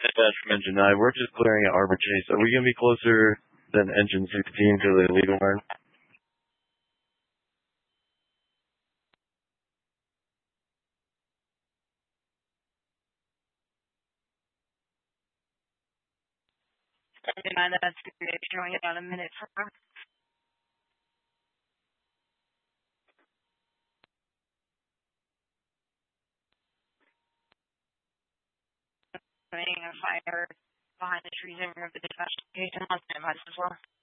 Dispatch from Engine 9. We're just clearing at Arbor Chase. Are we going to be closer than Engine 16 to the illegal burn? Engine 9, that's showing about a minute from. A fire behind the trees in the dispatch location. I'll stand by as well.